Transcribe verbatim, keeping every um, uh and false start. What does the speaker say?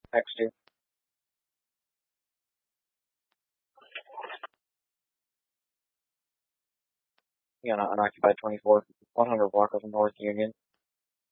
X two. Yeah, unoccupied twenty-four. one hundred block of North Union.